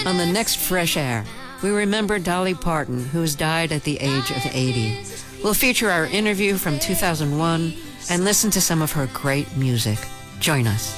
On the next Fresh Air, we remember Dolly Parton, who has died at the age of 80. We'll feature our interview from 2001 and listen to some of her great music. Join us.